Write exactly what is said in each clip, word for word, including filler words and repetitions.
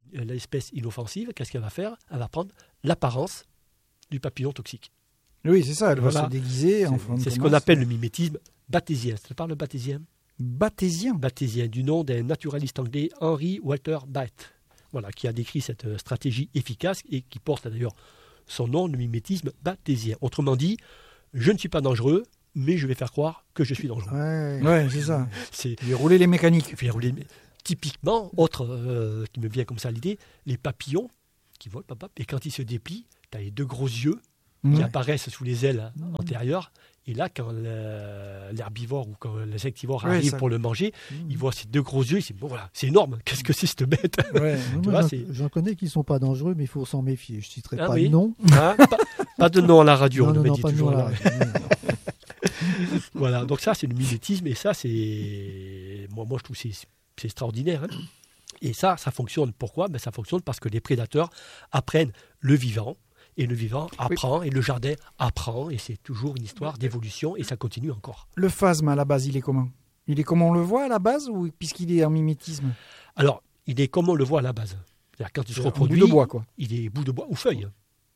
l'espèce inoffensive, qu'est-ce qu'elle va faire? Elle va prendre l'apparence du papillon toxique. Oui, c'est ça, elle voilà. va se déguiser. En c'est c'est ce qu'on appelle le mimétisme bathésien. Ça te parle le bathésien? Bathésien Bathésien, du nom d'un naturaliste anglais, Henry Walter Bath, voilà, qui a décrit cette stratégie efficace et qui porte d'ailleurs son nom, le mimétisme bathésien. Autrement dit, je ne suis pas dangereux, mais je vais faire croire que je suis dangereux. Ouais, ouais c'est ça. C'est Il rouler les mécaniques. Faire rouler. Typiquement, autre euh, qui me vient comme ça à l'idée, les papillons qui volent, papa, et quand ils se déplient, tu as les deux gros yeux qui Ouais. apparaissent sous les ailes Mmh. antérieures. Et là, quand le- l'herbivore ou quand l'insectivore Ouais, arrive ça- pour le manger, Mmh. il voit ces deux gros yeux, il se dit, bon voilà, c'est énorme, qu'est-ce que c'est cette bête? Ouais. Tu Moi, vois, j'en, c'est- j'en connais qui ne sont pas dangereux, mais il faut s'en méfier. Je ne citerai Ah pas oui. de nom. Hein, pas, pas de nom à la radio, non, on non, me non, dit pas de toujours. nom, là. là. Voilà, donc ça, c'est le mimétisme, et ça, c'est. Moi, moi je trouve que c'est, c'est extraordinaire. hein. Et ça, ça fonctionne. Pourquoi? Ben, ça fonctionne parce que les prédateurs apprennent le vivant, et le vivant apprend, et le jardin apprend, et c'est toujours une histoire d'évolution, et ça continue encore. Le phasme, à la base, il est comment? Il est comme on le voit à la base, ou puisqu'il est en mimétisme? Alors, il est comme on le voit à la base. C'est-à-dire, quand il se Un reproduit, bout de bois, quoi. il est bout de bois ou feuille.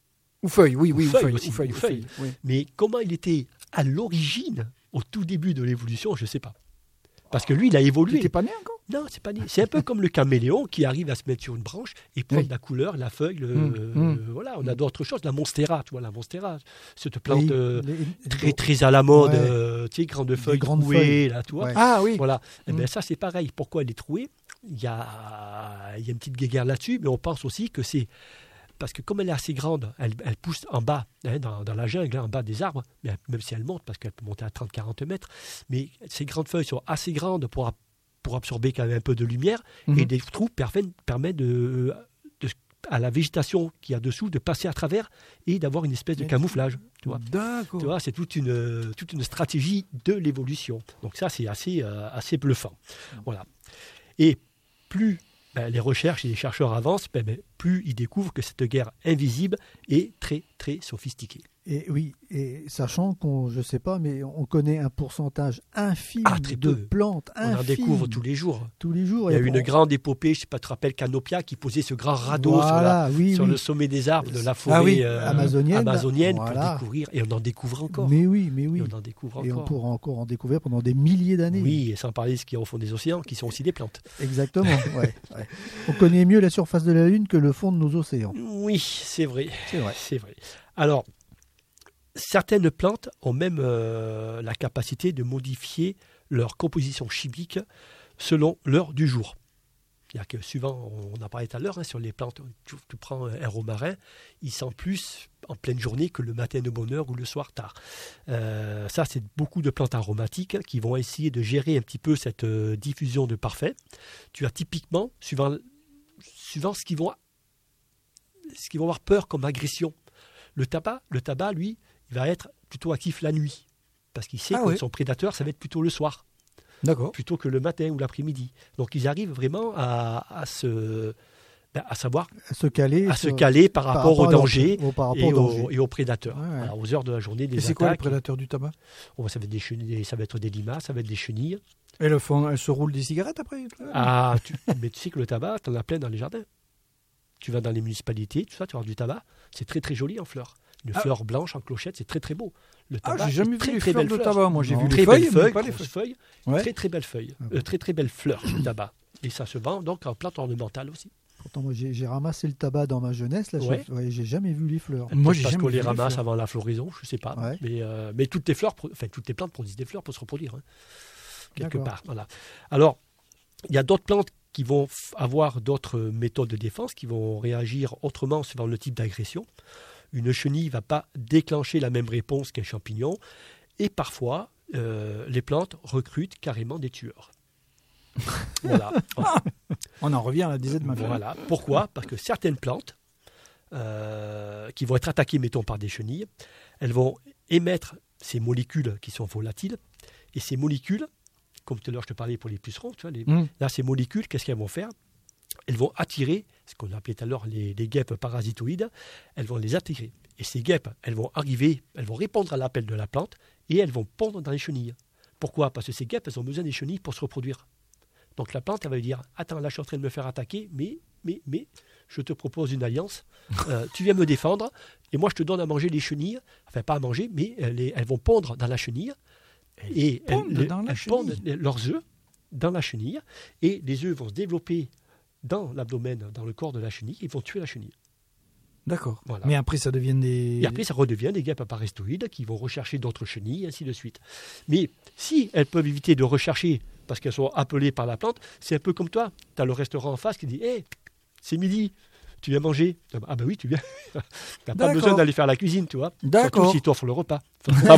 Ou feuille, oui, oui, Ou ou feuille feuille, aussi, ou feuille, ou ou feuille. feuille, oui. Mais comment il était à l'origine, au tout début de l'évolution, je ne sais pas. Parce que lui, il a Tu évolué. n'étais pas né encore? Non, c'est pas dit. C'est un peu comme le caméléon qui arrive à se mettre sur une branche et prendre Oui. la couleur, la feuille. Le, Mmh, euh, mmh. Voilà, on a d'autres choses. La monstera, tu vois, la monstera, cette plante Oui, euh, les- très très à la mode, Ouais. euh, tu sais, grande feuille grandes trouée, feuilles. là, tu vois. Ouais. Ah oui. Voilà. Eh Mmh. ben, ça, c'est pareil. Pourquoi elle est trouée? Il y a, il y a une petite guéguerre là-dessus, mais on pense aussi que c'est parce que comme elle est assez grande, elle, elle pousse en bas, hein, dans, dans la jungle, hein, en bas des arbres, mais elle- même si elle monte, parce qu'elle peut monter à trente à quarante mètres, mais ces grandes feuilles sont assez grandes pour, pour absorber quand même un peu de lumière, Mhm. et des trous permettent, permettent de, de- à la végétation qui a dessous de passer à travers et d'avoir une espèce de camouflage. Tu vois. D'accord. Tu vois, c'est toute une, toute une stratégie de l'évolution. Donc ça, c'est assez, euh, assez bluffant. Voilà. Et plus ben, les recherches et les chercheurs avancent, ben, ben, plus ils découvrent que cette guerre invisible est très, très sophistiquée. Et oui, et sachant qu'on, je sais pas, mais on connaît un pourcentage infime Ah, très de peu. plantes, On en infime, découvre tous les jours. tous les jours. Il y a Et eu bon, une grande épopée, je ne sais pas, tu te rappelles Canopia qui posait ce grand radeau sur, la- voilà, oui, sur oui. le sommet des arbres de la forêt Ah oui, euh, amazonienne. amazonienne Voilà. pour découvrir, et on en découvre encore. Mais oui, mais Et oui. on en découvre Et on encore. pourra encore en découvrir pendant des milliers d'années. Oui, et sans parler de ce qu'il y a au fond des océans, qui sont aussi des plantes. Exactement. ouais, ouais. On connaît mieux la surface de la Lune que le fond de nos océans. Oui, c'est vrai. C'est vrai. C'est vrai. Alors, certaines plantes ont même euh, la capacité de modifier leur composition chimique selon l'heure du jour. C'est-à-dire que suivant, on a parlé tout à l'heure, hein, sur les plantes, tu, tu prends un romarin, il sent plus en pleine journée que le matin de bonne heure ou le soir tard. Euh, ça, c'est beaucoup de plantes aromatiques qui vont essayer de gérer un petit peu cette euh, diffusion de parfums. Tu as typiquement, suivant, suivant ce qu'ils vont, ce qu'ils vont avoir peur comme agression. Le tabac, le tabac, lui, il va être plutôt actif la nuit, parce qu'il sait Ah que oui. son prédateur, ça va être plutôt le soir, D'accord. plutôt que le matin ou l'après-midi. Donc ils arrivent vraiment à, à se, ben, à savoir, À se caler. à se sur- caler par, rapport rapport au à leur- danger au- par rapport et, au danger. aux, et aux prédateurs. Ouais, ouais. Voilà, aux heures de la journée, des Et c'est quoi le attaques. prédateur du tabac? Oh, ça va être des chenilles, ça va être des limaces, ça va être des chenilles. Elles, le font, elles se roulent des cigarettes après? Ah, tu- mais tu sais que le tabac, tu en as plein dans les jardins. Tu vas dans les municipalités, tout ça, tu vas voir du tabac. C'est très très joli en fleurs. Une Ah. fleur blanche en clochette, c'est très très beau. Le Ah, tabac, j'ai jamais c'est vu très, les très fleurs belles de fleurs. tabac. Moi, j'ai Non. vu Très les belles feuilles, feuilles, mais pas les grosses feuilles. feuilles, Ouais. très très belles feuilles, Ah Euh, très très belles fleurs le tabac. Et ça se vend donc en plante ornementale aussi. Pourtant, moi, j'ai j'ai ramassé le tabac dans ma jeunesse. Là, Ouais. j'ai ouais, j'ai jamais vu les fleurs. Moi, Peut-être j'ai parce jamais qu'on vu les les ramasse fleurs. avant la floraison, je sais pas. Ouais. Mais, euh, mais toutes les fleurs, pro- enfin toutes les plantes produisent des fleurs pour se reproduire, hein, quelque D'accord. part. Voilà. Alors, il y a d'autres plantes qui vont f- avoir d'autres méthodes de défense, qui vont réagir autrement suivant le type d'agression. Une chenille ne va pas déclencher la même réponse qu'un champignon. Et parfois, euh, les plantes recrutent carrément des tueurs. Voilà. Voilà. On en revient à la dizaine de ma femme. Voilà. Pourquoi? Parce que certaines plantes euh, qui vont être attaquées, mettons, par des chenilles, elles vont émettre ces molécules qui sont volatiles. Et ces molécules, comme tout à l'heure je te parlais pour les pucerons, tu vois, les- Mmh. là, ces molécules, qu'est-ce qu'elles vont faire? Elles vont attirer, ce qu'on appelait tout à l'heure les, les guêpes parasitoïdes, elles vont les attirer. Et ces guêpes, elles vont arriver, elles vont répondre à l'appel de la plante et elles vont pondre dans les chenilles. Pourquoi? Parce que ces guêpes, elles ont besoin des chenilles pour se reproduire. Donc la plante, elle va lui dire, attends, là je suis en train de me faire attaquer, mais mais, mais, je te propose une alliance. Euh, tu viens me défendre, et moi je te donne à manger les chenilles. Enfin, pas à manger, mais elles, elles vont pondre dans la chenille. Et Elles pondent elles, dans la elles chenille. pondent leurs œufs dans la chenille. Et les œufs vont se développer dans l'abdomen, dans le corps de la chenille, et vont tuer la chenille. D'accord. Voilà. Mais après, ça devient des... Et après, ça redevient des guêpes aparestoïdes qui vont rechercher d'autres chenilles, ainsi de suite. Mais si elles peuvent éviter de rechercher, parce qu'elles sont appelées par la plante, c'est un peu comme toi. Tu as le restaurant en face qui dit « Hé, hey, c'est midi, tu viens manger ?» Ah ben oui, tu viens. Tu n'as pas D'accord. besoin d'aller faire la cuisine, tu vois. D'accord. Surtout si tu offres le repas.